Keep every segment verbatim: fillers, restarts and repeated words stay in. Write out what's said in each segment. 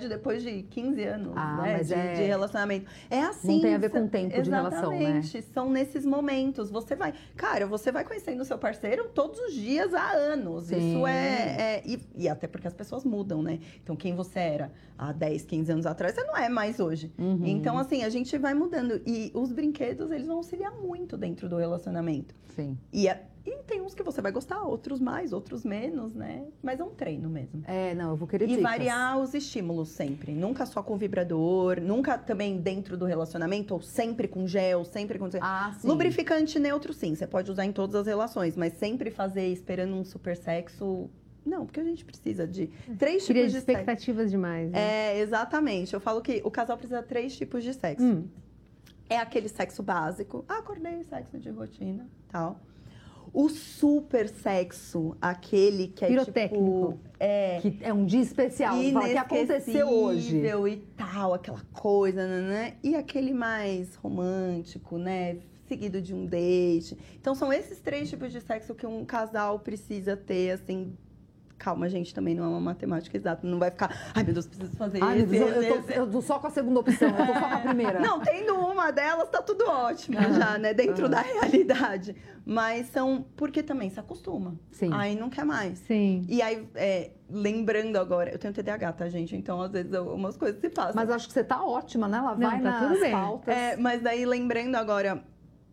vontade depois de quinze anos, ah, né? Mas de, é... de relacionamento. É assim. Não tem a ver com o tempo exatamente, de relação, né? Exatamente. São nesses momentos. Você vai... Cara, você vai conhecendo o seu parceiro todos os dias há anos. Sim. Isso é... é e, e até porque as pessoas mudam, né? Então, quem você era há dez, quinze anos atrás, você não é mais hoje. Uhum. Então, assim, a gente vai mudando. E os brinquedos, eles vão auxiliar muito dentro do relacionamento. Sim. E, a, e tem uns que você vai gostar, outros mais, outros menos, né? Mas é um treino mesmo. É, não, eu vou querer E dicas. variar os estímulos sempre. Nunca só com vibrador, nunca também dentro do relacionamento, ou sempre com gel, sempre com... Ah, sim. Lubrificante neutro, sim. Você pode usar em todas as relações, mas sempre fazer esperando um super sexo... Não, porque a gente precisa de três Cria tipos de sexo. expectativas demais, né? É, exatamente. Eu falo que o casal precisa de três tipos de sexo. Hum. É aquele sexo básico. Ah, acordei, sexo de rotina, tal. O super sexo, aquele que é Pirotécnico. tipo... É, Que é um dia especial, você fala que aconteceu hoje. inesquecível e tal, aquela coisa, né? E aquele mais romântico, né? Seguido de um date. Então, são esses três tipos de sexo que um casal precisa ter, assim... Calma, gente, também não é uma matemática exata. Não vai ficar, ai, meu Deus, preciso fazer Ai, esse, meu Deus, esse, eu, esse. tô, eu tô só com a segunda opção, eu tô só com a primeira. Não, tendo uma delas, tá tudo ótimo Uhum. já, né? Dentro Uhum. da realidade. Mas são... Porque também se acostuma. Sim. Aí não quer mais. Sim. E aí, é, lembrando agora... Eu tenho T D A H, tá, gente? Então, às vezes, algumas coisas se passam. Mas acho que você tá ótima, né? Ela Não, vai tá tudo nas bem. pautas. É, mas daí, lembrando agora...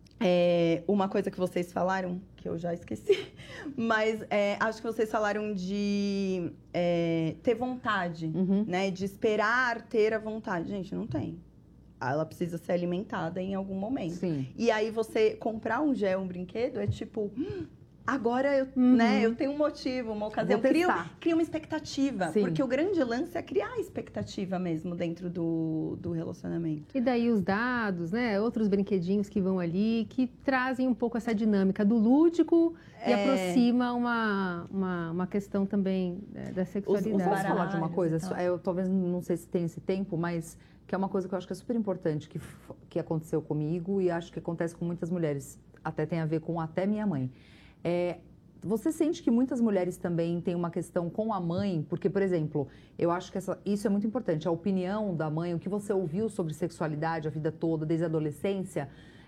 É, uma coisa que vocês falaram, que eu já esqueci, mas é, acho que vocês falaram de é, ter vontade, Uhum. né? De esperar ter a vontade. Gente, não tem. Ela precisa ser alimentada em algum momento. Sim. E aí você comprar um gel, um brinquedo, é tipo... "Hum, agora eu, Uhum. né, eu tenho um motivo, uma ocasião. Vou Cria, testar. cria uma expectativa. Sim. Porque o grande lance é criar a expectativa mesmo dentro do, do relacionamento. E daí os dados, né? Outros brinquedinhos que vão ali, que trazem um pouco essa dinâmica do lúdico e É. aproxima uma, uma, uma questão também né, da sexualidade. os Posso falar de uma baralhos coisa? e tal. Eu talvez não sei se tem esse tempo, mas que é uma coisa que eu acho que é super importante, que, f- que aconteceu comigo e acho que acontece com muitas mulheres. Até tem a ver com até minha mãe. É, você sente que muitas mulheres também têm uma questão com a mãe? Porque, por exemplo, eu acho que essa, isso é muito importante. A opinião da mãe, o que você ouviu sobre sexualidade a vida toda, desde a adolescência,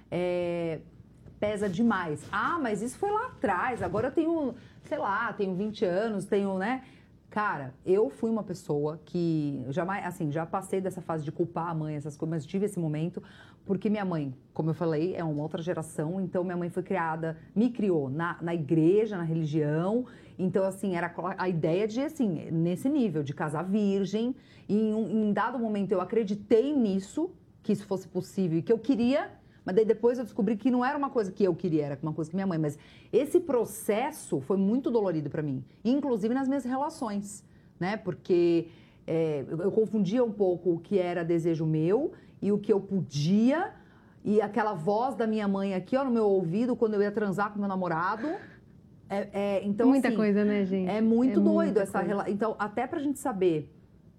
é, pesa demais. Ah, mas isso foi lá atrás. Agora eu tenho, sei lá, tenho vinte anos, tenho, né? Cara, eu fui uma pessoa que jamais, assim, já passei dessa fase de culpar a mãe, essas coisas, mas tive esse momento, porque minha mãe, como eu falei, é uma outra geração, então minha mãe foi criada, me criou na, na igreja, na religião, então, assim, era a ideia de, assim, nesse nível, de casar virgem, e em um em dado momento eu acreditei nisso, que isso fosse possível e que eu queria... Mas daí depois eu descobri que não era uma coisa que eu queria, era uma coisa que minha mãe... Mas esse processo foi muito dolorido para mim, inclusive nas minhas relações, né? Porque é, eu, eu confundia um pouco o que era desejo meu e o que eu podia... E aquela voz da minha mãe aqui, ó, no meu ouvido, quando eu ia transar com meu namorado... É, é, então, Muita assim, coisa, né, gente? É muito É doido muita essa coisa. relação. Então, até pra gente saber...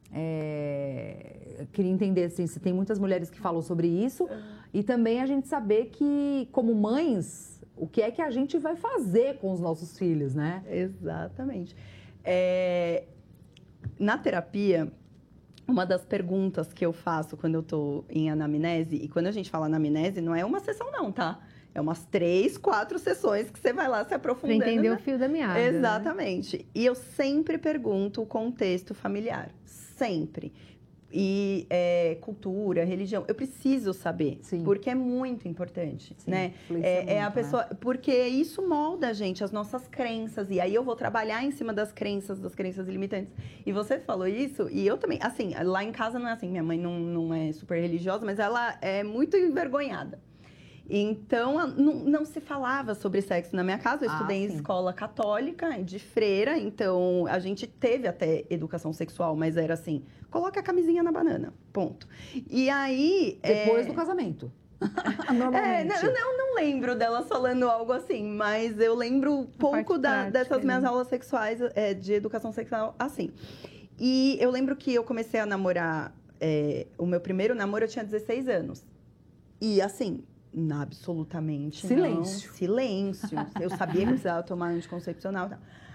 É, eu queria entender assim, se tem muitas mulheres que falam sobre isso e também a gente saber que, como mães, o que é que a gente vai fazer com os nossos filhos, né? Exatamente. É, na terapia, uma das perguntas que eu faço quando eu tô em anamnese, e quando a gente fala anamnese, não é uma sessão não, tá? É umas três, quatro sessões que você vai lá se Pra aprofundando. entender né? o fio da meada. né? Exatamente. E eu sempre pergunto o contexto familiar. Sempre. E é, cultura, religião. Eu preciso saber. Sim. Porque é muito importante, Sim, né? influencia É, é a muito, pessoa... Porque isso molda a gente, as nossas crenças. E aí eu vou trabalhar em cima das crenças, das crenças limitantes. E você falou isso, e eu também... Assim, lá em casa não é assim. Minha mãe não, não é super religiosa, mas ela é muito envergonhada. Então, não, não se falava sobre sexo na minha casa. Eu Ah, estudei em sim. escola católica, de freira. Então, a gente teve até educação sexual, mas era assim... Coloca a camisinha na banana, ponto. E aí... Depois é... do casamento. É, Normalmente. não, não, não lembro delas falando algo assim, mas eu lembro pouco parte da- prática, dessas minhas né? aulas sexuais, é, de educação sexual, assim. E eu lembro que eu comecei a namorar, é, o meu primeiro namoro eu tinha dezesseis anos. E assim, absolutamente Silêncio. não. Silêncio. Eu sabia que precisava tomar anticoncepcional e tal.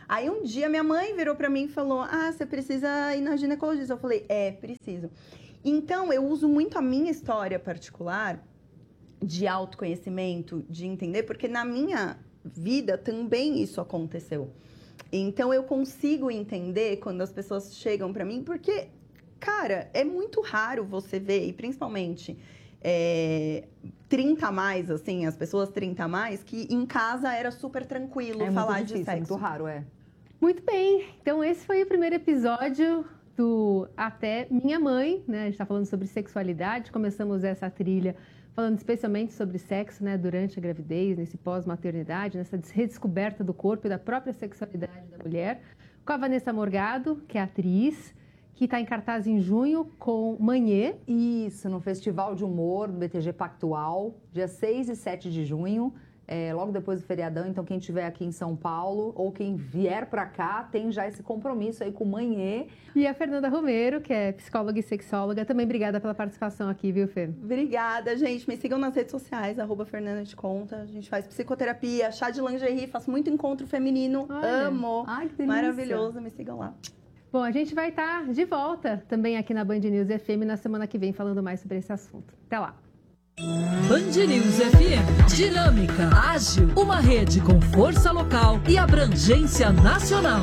Aí um dia minha mãe virou pra mim e falou, ah, você precisa ir na ginecologista. Eu falei, é, preciso. Então, eu uso muito a minha história particular de autoconhecimento, de entender, porque na minha vida também isso aconteceu. Então, eu consigo entender quando as pessoas chegam pra mim, porque, cara, é muito raro você ver, e principalmente é, trinta a mais, assim, as pessoas trinta a mais, que em casa era super tranquilo É falar muito difícil, de sexo. É muito raro, é. Muito bem, então esse foi o primeiro episódio do Até Minha Mãe, né? A gente está falando sobre sexualidade, começamos essa trilha falando especialmente sobre sexo, né? Durante a gravidez, nesse pós-maternidade, nessa redescoberta do corpo e da própria sexualidade da mulher, com a Vanessa Morgado, que é atriz, que está em cartaz em junho com Manhê. Isso, no Festival de Humor do B T G Pactual, dia seis e sete de junho. É, logo depois do feriadão, então quem estiver aqui em São Paulo ou quem vier para cá tem já esse compromisso aí com o Manhê. E a Fernanda Romero, que é psicóloga e sexóloga, também obrigada pela participação aqui, viu, Fê? Obrigada, gente. Me sigam nas redes sociais, arroba Fernanda de Conta. A gente faz psicoterapia, chá de lingerie, faço muito encontro feminino. Olha. Amo. Ai, que delícia. Maravilhoso, me sigam lá. Bom, a gente vai estar de volta também aqui na Band News F M na semana que vem falando mais sobre esse assunto. Até lá! Band News F M, dinâmica, ágil, uma rede com força local e abrangência nacional.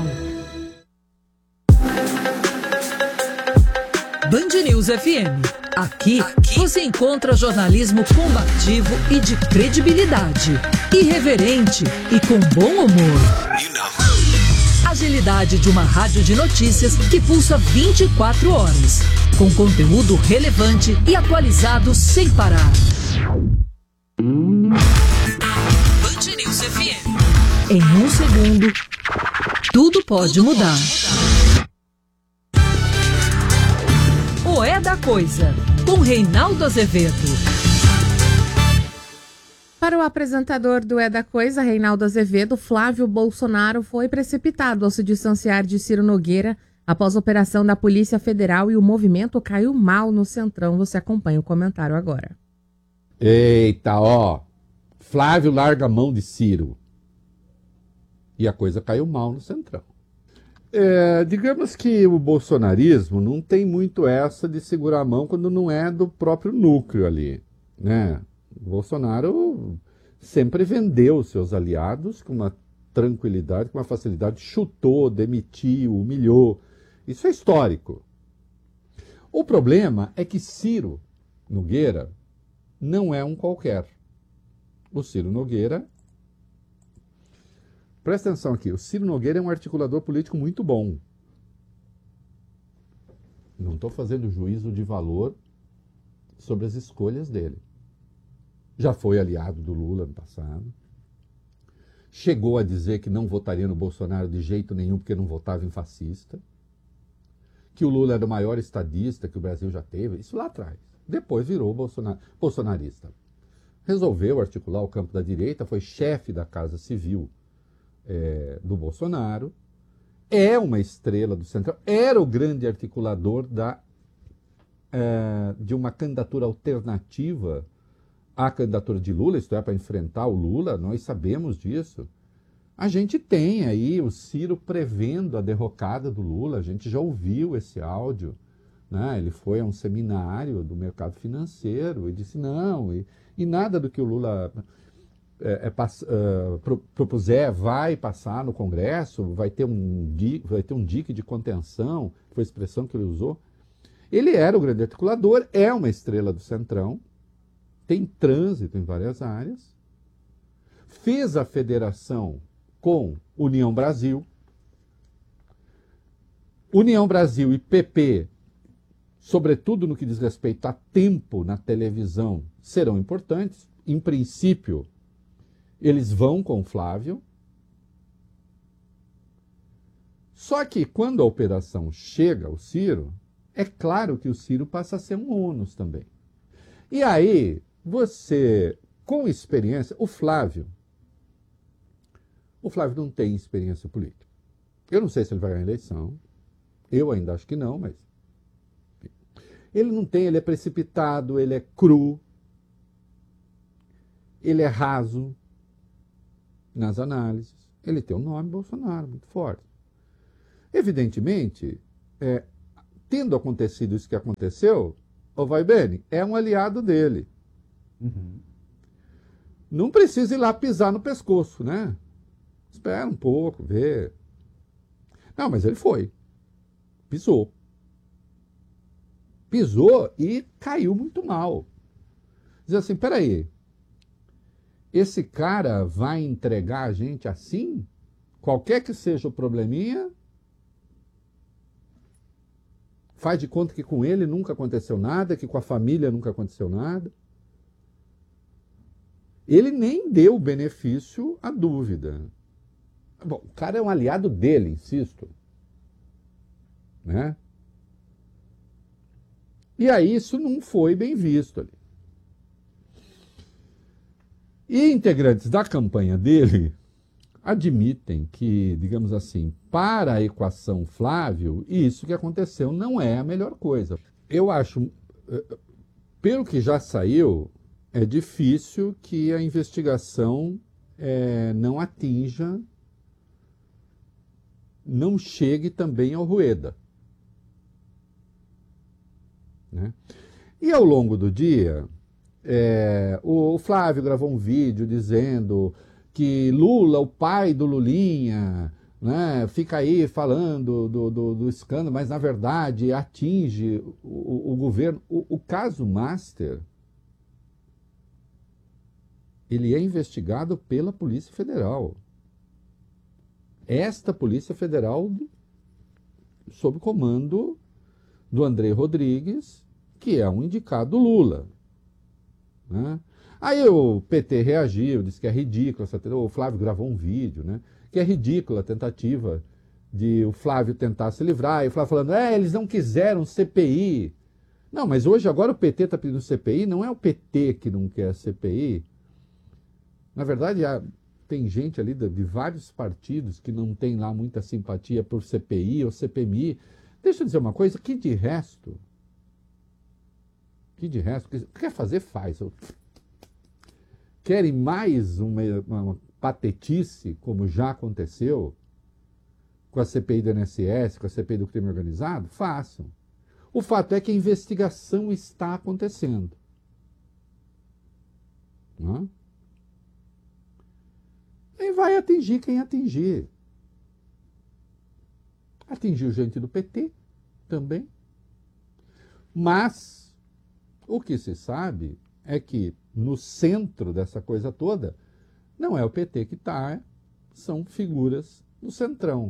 Band News F M. Aqui, você encontra jornalismo combativo e de credibilidade, irreverente e com bom humor. Agilidade de uma rádio de notícias que pulsa vinte e quatro horas, com conteúdo relevante e atualizado sem parar. Band News F M. Em um segundo, tudo pode mudar. O É da Coisa, com Reinaldo Azevedo. Para o apresentador do É da Coisa, Reinaldo Azevedo, Flávio Bolsonaro foi precipitado ao se distanciar de Ciro Nogueira após a operação da Polícia Federal e o movimento caiu mal no Centrão. Você acompanha o comentário agora. Eita, ó. Flávio larga a mão de Ciro. E a coisa caiu mal no Centrão. É, digamos que o bolsonarismo não tem muito essa de segurar a mão quando não é do próprio núcleo ali, né? O Bolsonaro sempre vendeu os seus aliados com uma tranquilidade, com uma facilidade, chutou, demitiu, humilhou. Isso é histórico. O problema é que Ciro Nogueira não é um qualquer. O Ciro Nogueira... Presta atenção aqui, o Ciro Nogueira é um articulador político muito bom. Não estou fazendo juízo de valor sobre as escolhas dele. Já foi aliado do Lula no passado. Chegou a dizer que não votaria no Bolsonaro de jeito nenhum porque não votava em fascista. Que o Lula era o maior estadista que o Brasil já teve. Isso lá atrás. Depois virou bolsonar... bolsonarista. Resolveu articular o campo da direita, foi chefe da Casa Civil é, do Bolsonaro. É uma estrela do Centrão. Era o grande articulador da, é, de uma candidatura alternativa a candidatura de Lula, isto é, para enfrentar o Lula, nós sabemos disso. A gente tem aí o Ciro prevendo a derrocada do Lula, a gente já ouviu esse áudio, né? Ele foi a um seminário do mercado financeiro e disse não, e, e nada do que o Lula é, é, pass, uh, pro, propuser vai passar no Congresso, vai ter, um, vai ter um dique de contenção, foi a expressão que ele usou. Ele era o grande articulador, é uma estrela do Centrão, tem trânsito em várias áreas, fez a federação com União Brasil. União Brasil e P P, sobretudo no que diz respeito a tempo na televisão, serão importantes. Em princípio, eles vão com Flávio. Só que quando a operação chega ao Ciro, é claro que o Ciro passa a ser um ônus também. E aí, você, com experiência, o Flávio, o Flávio não tem experiência política. Eu não sei se ele vai ganhar a eleição, eu ainda acho que não, mas... Ele não tem, ele é precipitado, ele é cru, ele é raso nas análises, Ele tem o nome Bolsonaro muito forte. Evidentemente, é, tendo acontecido isso que aconteceu, o vai bem, é um aliado dele. Uhum. Não precisa ir lá pisar no pescoço, né? Espera um pouco, vê. Não, mas ele foi. Pisou. Pisou e caiu muito mal. Diz assim, peraí, esse cara vai entregar a gente assim? Qualquer que seja o probleminha, faz de conta que com ele nunca aconteceu nada, que com a família nunca aconteceu nada. Ele nem deu benefício à dúvida. Bom, o cara é um aliado dele, insisto. Né? E aí isso não foi bem visto ali. E integrantes da campanha dele admitem que, digamos assim, para a equação Flávio, isso que aconteceu não é a melhor coisa. Eu acho, pelo que já saiu, é difícil que a investigação é, não atinja, não chegue também ao Rueda. Né? E ao longo do dia, é, o Flávio gravou um vídeo dizendo que Lula, o pai do Lulinha, né, fica aí falando do, do, do escândalo, mas na verdade atinge o, o governo. O, o caso Master, ele é investigado pela Polícia Federal. Esta Polícia Federal, sob comando do André Rodrigues, que é um indicado Lula. Né? Aí o P T reagiu, disse que é ridículo, essa, o Flávio gravou um vídeo, né, que é ridícula a tentativa de o Flávio tentar se livrar, e o Flávio falando, é, eles não quiseram C P I. Não, mas hoje agora o P T está pedindo C P I, não é o P T que não quer C P I. Na verdade, há, tem gente ali de, de vários partidos que não tem lá muita simpatia por C P I ou C P M I. Deixa eu dizer uma coisa, que de resto, que de resto, quer fazer, faz. Querem mais uma, uma patetice, como já aconteceu, com a C P I do I N S S, com a C P I do crime organizado? Façam. O fato é que a investigação está acontecendo. Não é? E vai atingir quem atingir. Atingiu gente do P T também. Mas o que se sabe é que no centro dessa coisa toda não é o P T que está, são figuras do centrão.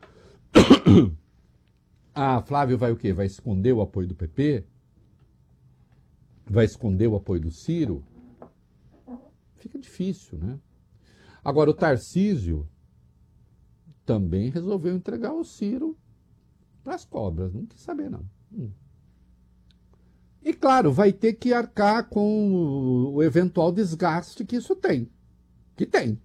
Ah, Flávio vai o quê? Vai esconder o apoio do P P? Vai esconder o apoio do Ciro? Fica difícil, né? Agora, o Tarcísio também resolveu entregar o Ciro para as cobras. Não quis saber, não. Hum. E, claro, vai ter que arcar com o eventual desgaste que isso tem. Que tem.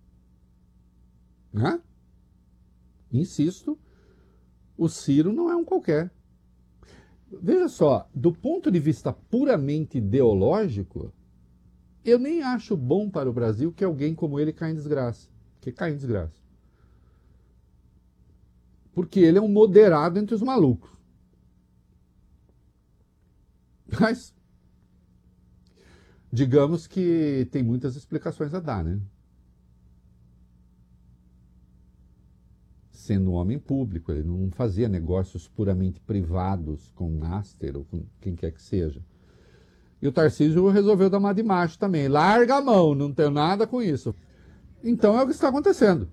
Né? Insisto, o Ciro não é um qualquer. Veja só, do ponto de vista puramente ideológico, eu nem acho bom para o Brasil que alguém como ele caia em desgraça. Que cai em desgraça. Porque ele é um moderado entre os malucos. Mas, digamos que tem muitas explicações a dar, né? Sendo um homem público, ele não fazia negócios puramente privados com Master ou com quem quer que seja. E o Tarcísio resolveu dar uma de macho também. Larga a mão, não tenho nada com isso. Então é o que está acontecendo.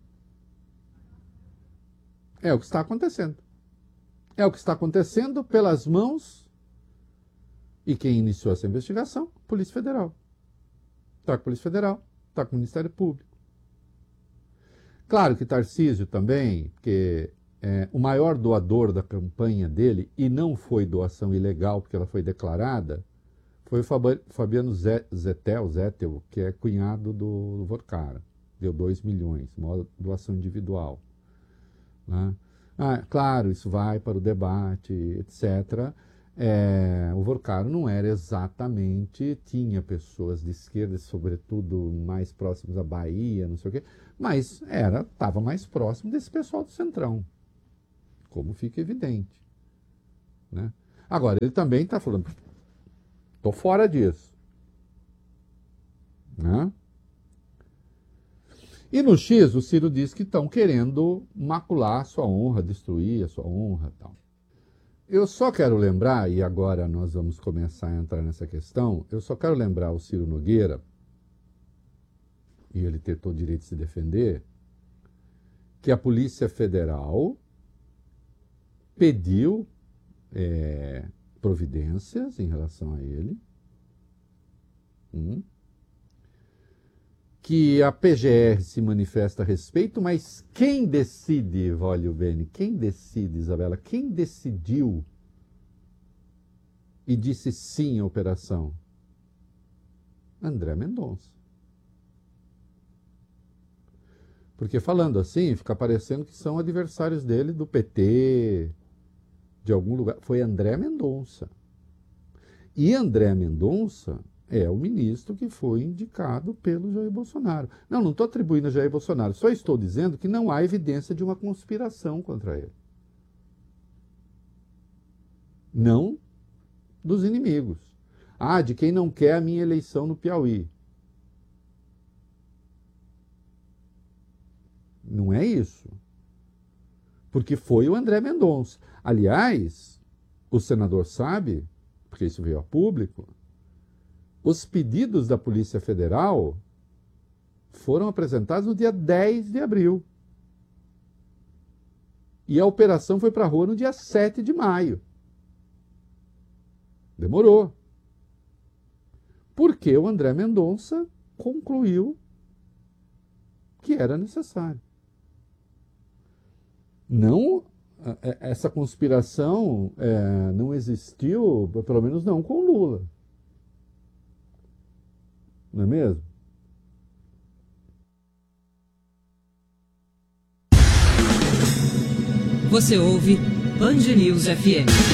É o que está acontecendo. É o que está acontecendo pelas mãos. E quem iniciou essa investigação? Polícia Federal. Está com a Polícia Federal, está com o Ministério Público. Claro que Tarcísio também, porque é, o maior doador da campanha dele, e não foi doação ilegal, porque ela foi declarada, foi o Fabiano Zettel, Zettel, que é cunhado do Vorcara. Deu dois milhões, uma doação individual. Né? Ah, claro, isso vai para o debate, etcétera. É, o Vorcaro não era exatamente, tinha pessoas de esquerda, sobretudo mais próximos à Bahia, não sei o quê, mas era, estava mais próximo desse pessoal do Centrão, como fica evidente. Né? Agora, ele também está falando, estou fora disso. Né? E no X, o Ciro diz que estão querendo macular a sua honra, destruir a sua honra e tal. Eu só quero lembrar, e agora nós vamos começar a entrar nessa questão, eu só quero lembrar o Ciro Nogueira, e ele ter todo o direito de se defender, que a Polícia Federal pediu é, providências em relação a ele, hum, que a P G R se manifesta a respeito, mas quem decide, Vólio Bene, quem decide, Isabela, quem decidiu e disse sim à operação? André Mendonça. Porque falando assim, fica parecendo que são adversários dele do P T, de algum lugar. Foi André Mendonça. E André Mendonça é o ministro que foi indicado pelo Jair Bolsonaro. Não, não estou atribuindo a Jair Bolsonaro, só estou dizendo que não há evidência de uma conspiração contra ele. Não dos inimigos. Ah, de quem não quer a minha eleição no Piauí. Não é isso. Porque foi o André Mendonça. Aliás, o senador sabe, porque isso veio a público, os pedidos da Polícia Federal foram apresentados no dia dez de abril. E a operação foi para a rua no dia sete de maio. Demorou. Porque o André Mendonça concluiu que era necessário. Não, essa conspiração é, não existiu, pelo menos não com o Lula. Não é mesmo? Você ouve Band News F M.